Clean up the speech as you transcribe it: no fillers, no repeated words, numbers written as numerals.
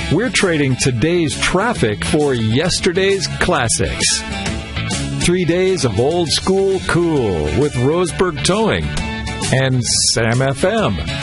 We're trading today's traffic for yesterday's classics. 3 days of old school cool with Roseburg Towing and Sam FM.